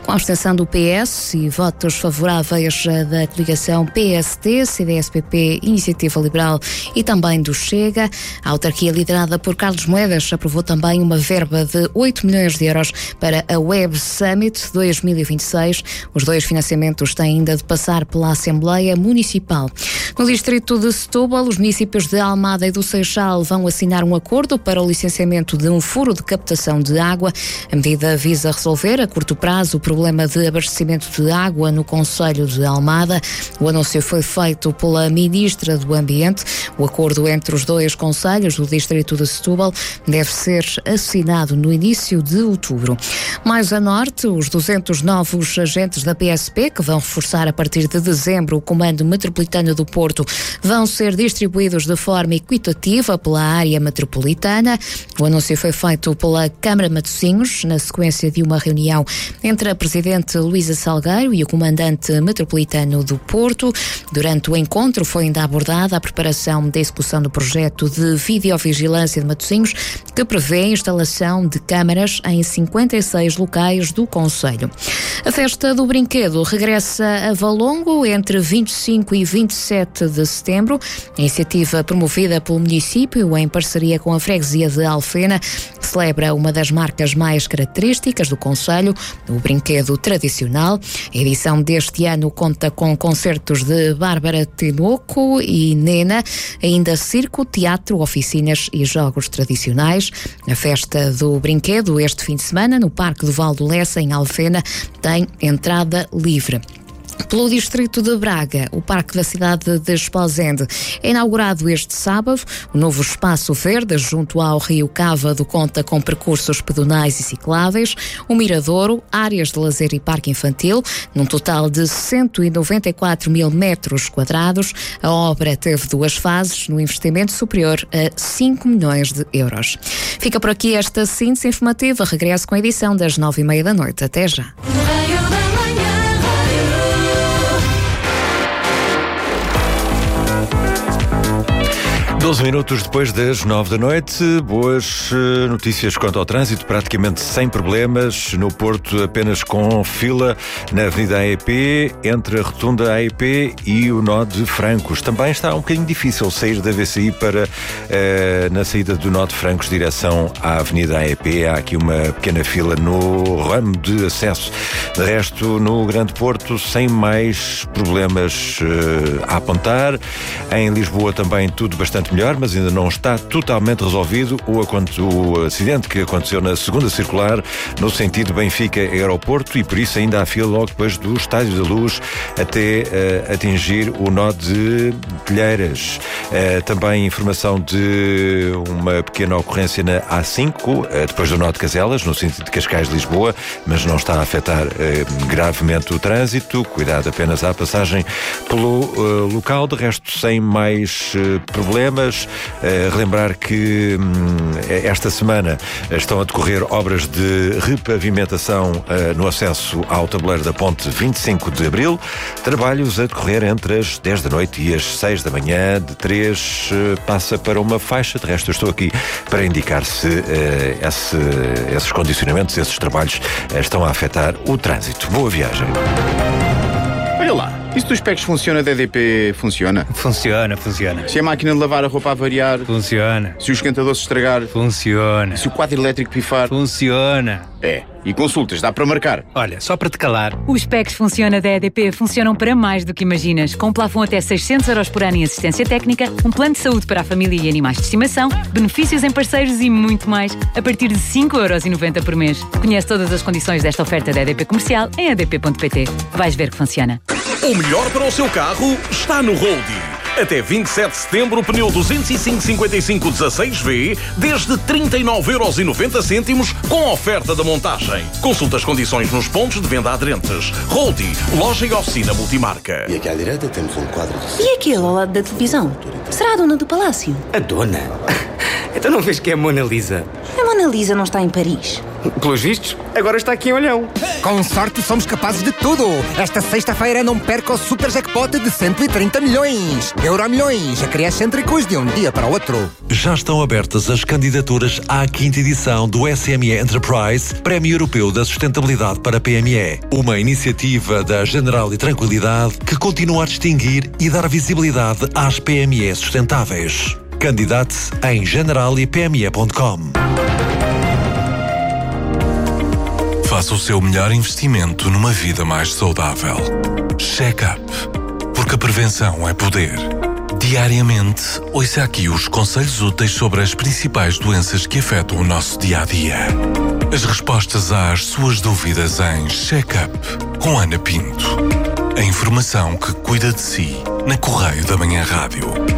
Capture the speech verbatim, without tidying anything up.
Com a abstenção do P S e votos favoráveis da coligação P S D, C D S P P, Iniciativa Liberal e também do Chega, a autarquia liderada por Carlos Moedas aprovou também uma verba de oito milhões de euros para a Web Summit dois mil e vinte e seis. Os dois financiamentos têm ainda de passar pela Assembleia Municipal. No distrito de Setúbal, os municípios de Almada e do Seixal vão assinar um acordo para o licenciamento de um furo de captação de água. A medida visa resolver a curto prazo o problema de abastecimento de água no concelho de Almada. O anúncio foi feito pela Ministra do Ambiente. O acordo entre os dois concelhos do distrito de Setúbal deve ser assinado no início de outubro. Mais a norte, os duzentos novos agentes da P S P, que vão reforçar a partir de dezembro o Comando Metropolitano do Porto, vão ser distribuídos de forma equitativa pela área metropolitana. O anúncio foi feito pela Câmara Matosinhos, na sequência de uma reunião entre a Presidente Luísa Salgueiro e o Comandante Metropolitano do Porto. Durante o encontro foi ainda abordada a preparação da execução do projeto de videovigilância de Matosinhos, que prevê a instalação de câmaras em cinquenta e seis locais do concelho. A Festa do Brinquedo regressa a Valongo entre vinte e cinco e vinte e sete de setembro. A iniciativa promovida pelo município em parceria com a freguesia de Alfena celebra uma das marcas mais características do concelho, o brinquedo tradicional. A edição deste ano conta com concertos de Bárbara Tinoco e Nena, ainda circo, teatro, oficinas e jogos tradicionais. A Festa do Brinquedo, este fim de semana, no Parque do Val do Lessa, em Alfena, tem entrada livre. Pelo distrito de Braga, o Parque da cidade de Esposende é inaugurado este sábado. O novo espaço verde junto ao Rio Cávado conta com percursos pedonais e cicláveis, um miradouro, áreas de lazer e parque infantil, num total de cento e noventa e quatro mil metros quadrados. A obra teve duas fases, no investimento superior a cinco milhões de euros. Fica por aqui esta síntese informativa. Regresso com a edição das nove e meia da noite. Até já. doze minutos depois das nove da noite, boas uh, notícias quanto ao trânsito, praticamente sem problemas. No Porto, apenas com fila na Avenida A E P, entre a Rotunda A E P e o nó de Francos. Também está um bocadinho difícil sair da V C I para, uh, na saída do nó de Francos, direção à Avenida A E P. Há aqui uma pequena fila no ramo de acesso. De resto, no Grande Porto, sem mais problemas uh, a apontar. Em Lisboa também tudo bastante melhor, mas ainda não está totalmente resolvido o, o acidente que aconteceu na segunda circular, no sentido Benfica-Aeroporto, e por isso ainda há fila logo depois do Estádio da Luz até uh, atingir o nó de Telheiras. Uh, também informação de uma pequena ocorrência na A cinco, uh, depois do nó de Caselas, no sentido de Cascais-Lisboa, mas não está a afetar uh, gravemente o trânsito. Cuidado apenas à passagem pelo uh, local. De resto, sem mais uh, problemas. Uh, relembrar que um, esta semana estão a decorrer obras de repavimentação uh, no acesso ao tabuleiro da ponte vinte e cinco de Abril. Trabalhos a decorrer entre as dez da noite e as seis da manhã. De três uh, passa para uma faixa. De resto, eu estou aqui para indicar se uh, esse, esses condicionamentos, esses trabalhos uh, estão a afetar o trânsito. Boa viagem. Olha lá, isso dos packs funciona, da E D P funciona? Funciona, funciona. Se a máquina de lavar a roupa a variar? Funciona. Se o esquentador se estragar? Funciona. Se o quadro elétrico pifar? Funciona. É, e consultas, dá para marcar? Olha, só para te calar. Os packs funciona da E D P funcionam para mais do que imaginas. Com plafond até seiscentos euros por ano em assistência técnica, um plano de saúde para a família e animais de estimação, benefícios em parceiros e muito mais, a partir de cinco euros e noventa por mês. Conhece todas as condições desta oferta da E D P Comercial em e d p ponto p t. Vais ver que funciona. O melhor para o seu carro está no Roldie. Até vinte e sete de setembro, pneu duzentos e cinco cinquenta e cinco dezasseis V, desde trinta e nove euros e noventa cêntimos, com oferta da montagem. Consulta as condições nos pontos de venda aderentes. Roldie, loja e oficina multimarca. E aqui à direita temos um quadro de... E aquele ao lado da televisão? Será a dona do palácio? A dona? Então não vês que é a Mona Lisa? A Mona Lisa não está em Paris. Pelos vistos, agora está aqui em Olhão. Com sorte somos capazes de tudo. Esta sexta-feira não perca o super jackpot de cento e trinta milhões. Euromilhões, a criar excêntricos de um dia para o outro. Já estão abertas as candidaturas à quinta edição do S M E Enterprise, Prémio Europeu da Sustentabilidade para P M E. Uma iniciativa da Generali Tranquilidade que continua a distinguir e dar visibilidade às P M E sustentáveis. Candidate-se em generali p m e ponto com. Faça o seu melhor investimento numa vida mais saudável. Check-up. Porque a prevenção é poder. Diariamente, ouça aqui os conselhos úteis sobre as principais doenças que afetam o nosso dia-a-dia. As respostas às suas dúvidas em Check-up com Ana Pinto. A informação que cuida de si na Correio da Manhã Rádio.